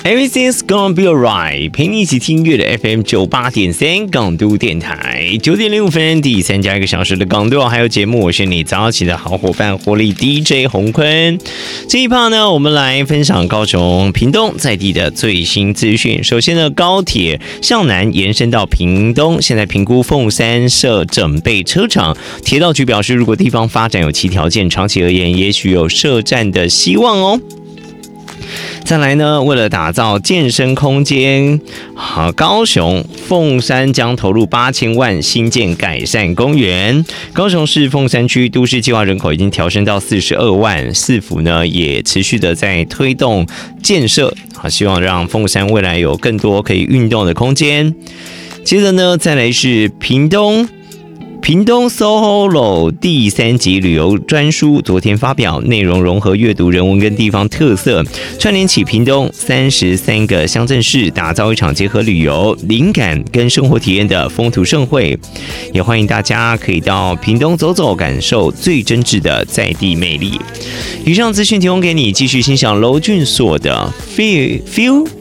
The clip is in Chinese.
Everything's gonna be alright， 陪你一起听音乐的 FM 98.3港都电台，9:05第3加1个小时的港都还有节目，我是你早起的好伙伴活力 DJ 洪坤。这一趴呢，我们来分享高雄屏东在地的最新资讯。首先呢，高铁向南延伸到屏东，现在评估凤山设整备车厂。铁道局表示，如果地方发展有其条件，长期而言，也许有设站的希望哦。再来呢，为了打造健身空间，高雄凤山将投入8000万新建改善公园。高雄市凤山区都市计划人口已经调升到42万，市府呢也持续的在推动建设，希望让凤山未来有更多可以运动的空间。接着呢，再来是屏东 SOHO 楼第3级旅游专书昨天发表，内容融合阅读、人文跟地方特色，串联起屏东33个乡镇市，打造一场结合旅游、灵感跟生活体验的风土盛会。也欢迎大家可以到屏东走走，感受最真挚的在地魅力。以上资讯提供给你，继续欣赏娄俊硕的 Feel